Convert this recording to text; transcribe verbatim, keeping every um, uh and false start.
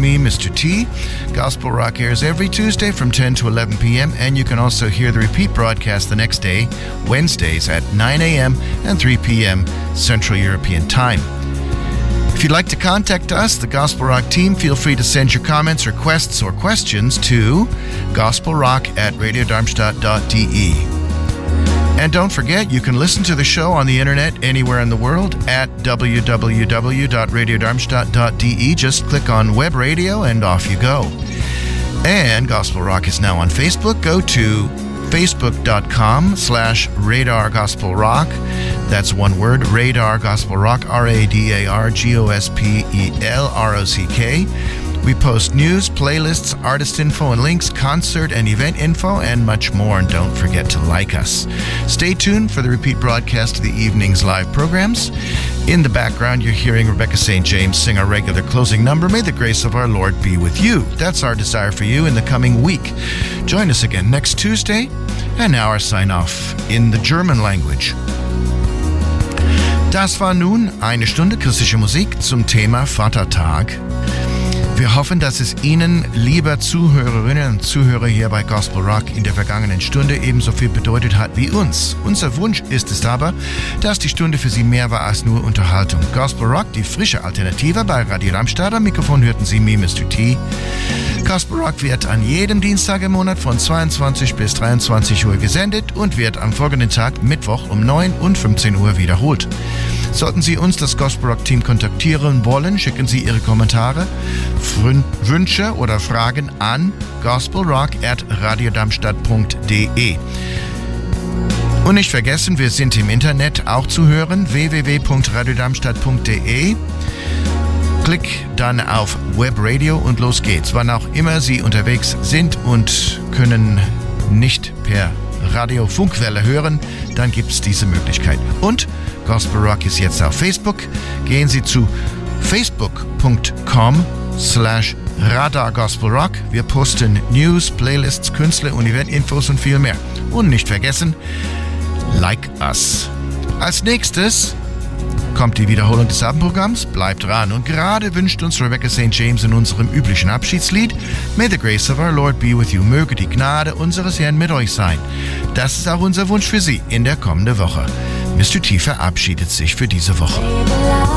me, Mister T. Gospel Rock airs every Tuesday from ten to eleven p.m. and you can also hear the repeat broadcast the next day, Wednesdays at nine a.m. and three p.m. Central European Time. If you'd like to contact us, the Gospel Rock team, feel free to send your comments, requests, or questions to gospelrock at radiodarmstadt dot d e. And don't forget, you can listen to the show on the internet anywhere in the world at w w w dot radiodarmstadt dot d e. Just click on Web Radio and off you go. And Gospel Rock is now on Facebook. Go to facebook.com slash radar gospel rock. That's one word, Radar Gospel Rock, R A D A R G O S P E L R O C K. We post news, playlists, artist info and links, concert and event info, and much more. And don't forget to like us. Stay tuned for the repeat broadcast of the evening's live programs. In the background, you're hearing Rebecca Saint James sing our regular closing number, May the Grace of Our Lord Be With You. That's our desire for you in the coming week. Join us again next Tuesday. And now our sign-off in the German language. Das war nun eine Stunde christliche Musik zum Thema Vatertag. Wir hoffen, dass es Ihnen, liebe Zuhörerinnen und Zuhörer hier bei Gospel Rock, in der vergangenen Stunde ebenso viel bedeutet hat wie uns. Unser Wunsch ist es aber, dass die Stunde für Sie mehr war als nur Unterhaltung. Gospel Rock, die frische Alternative bei Radio Darmstadt. Am Mikrofon hörten Sie mich, Mister T. Gospel Rock wird an jedem Dienstag im Monat von zweiundzwanzig bis dreiundzwanzig Uhr gesendet und wird am folgenden Tag, Mittwoch, um neun und fünfzehn Uhr wiederholt. Sollten Sie uns, das Gospel Rock Team, kontaktieren wollen, schicken Sie Ihre Kommentare, Wünsche oder Fragen an gospelrock at radiodarmstadt punkt d e. Und nicht vergessen, wir sind im Internet auch zu hören, w w w punkt radiodarmstadt punkt d e. Klick dann auf Web Radio und los geht's. Wann auch immer Sie unterwegs sind und können nicht per Radio-Funkwelle hören, dann gibt es diese Möglichkeit. Und Gospel Rock ist jetzt auf Facebook. Gehen Sie zu facebook.com slash Radar Gospel Rock. Wir posten News, Playlists, Künstler und Eventinfos und viel mehr. Und nicht vergessen, like us. Als nächstes kommt die Wiederholung des Abendprogramms. Bleibt dran. Und gerade wünscht uns Rebecca Saint James in unserem üblichen Abschiedslied May the Grace of Our Lord Be With You. Möge die Gnade unseres Herrn mit euch sein. Das ist auch unser Wunsch für Sie in der kommenden Woche. Mister T verabschiedet sich für diese Woche.